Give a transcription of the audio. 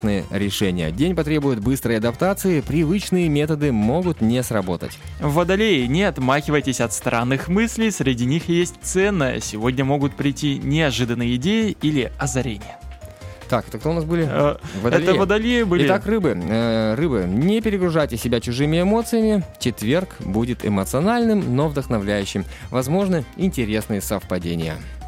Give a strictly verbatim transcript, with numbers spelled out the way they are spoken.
решения. День потребует быстрой адаптации, привычные методы могут не сработать. Водолеи, не отмахивайтесь от странных мыслей, среди них есть ценное. Сегодня могут прийти неожиданные идеи или озарения. Так, это кто у нас были? Э, это водолеи были. Итак, рыбы. Э, рыбы, не перегружайте себя чужими эмоциями. Четверг будет эмоциональным, но вдохновляющим. Возможны интересные совпадения.